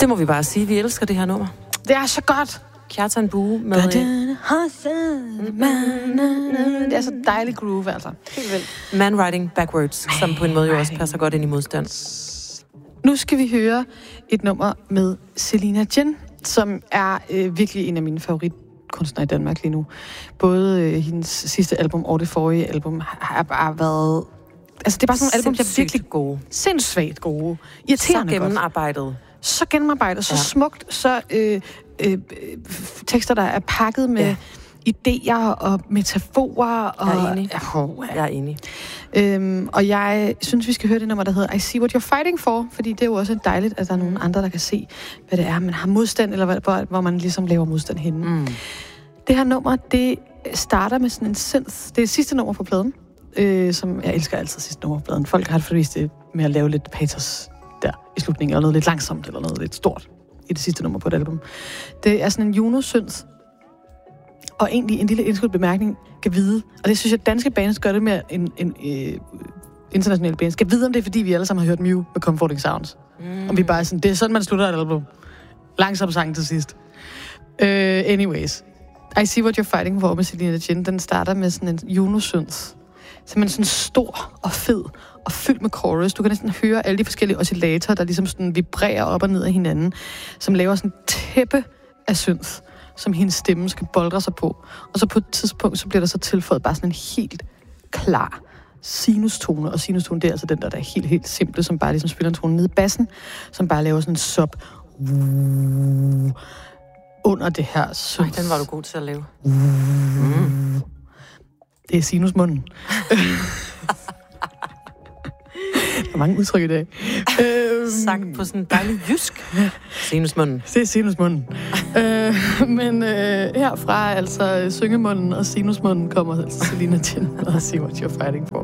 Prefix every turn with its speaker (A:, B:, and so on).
A: Det må vi bare sige. Vi elsker det her nummer.
B: Det er så godt.
A: Kjartan Bue med...
B: Det er så dejlig groove, altså.
A: Helt vildt. Man Riding Backwards, som på en måde jo også passer godt ind i modstand.
B: Nu skal vi høre et nummer med Selina Jen, som er virkelig en af mine favoritkunstnere i Danmark lige nu. Både hendes sidste album og det forrige album har bare været... Altså, det er bare sådan nogle album, der er virkelig
A: gode.
B: Sindssygt gode. Irriterende
A: så gennemarbejdet.
B: Så gennemarbejdet, så smukt, så tekster, der er pakket med idéer og metaforer. Og,
A: jeg er enig.
B: Og jeg synes, vi skal høre det nummer, der hedder I See What You're Fighting For, fordi det er jo også dejligt, at der er nogen andre, der kan se, hvad det er, man har modstand, eller hvor man ligesom laver modstand henne. Mm. Det her nummer, det starter med sådan en synth. Det er sidste nummer på pladen, som jeg elsker altid sidste nummer på pladen. Folk har det forvist det med at lave lidt pathos der i slutningen, eller noget lidt langsomt, eller noget lidt stort i det sidste nummer på et album. Det er sådan en Juno-synth, og egentlig en lille indskudt bemærkning kan vide, og det synes jeg, danske bands gør det med en international bands, skal vide, om det er, fordi vi alle sammen har hørt Mew med Comforting Sounds. Og vi bare sådan, det er sådan, man slutter et album. Langsom sang til sidst. Anyways. I See What You're Fighting For med Selina Jen, den starter med sådan en Juno-synth. Simpelthen sådan stor og fed og fyldt med chorus. Du kan næsten høre alle de forskellige oscillatorer, der ligesom sådan vibrerer op og ned af hinanden, som laver sådan et tæppe af synth, som hendes stemme skal boldre sig på. Og så på et tidspunkt, så bliver der så tilføjet bare sådan en helt klar sinustone. Og sinustone, det er altså den der er helt simple, som bare ligesom spiller en tone nede i bassen, som bare laver sådan en sub under det her synth.
A: Den var du god til at lave.
B: Det er sinusmunden. Der er mange udtryk i dag.
A: Sagt på sådan en dejlig jysk. Sinusmunden.
B: Det er sinusmunden. Men herfra, altså syngemunden og sinusmunden, kommer altså Selina Jen og See What You're Fighting For.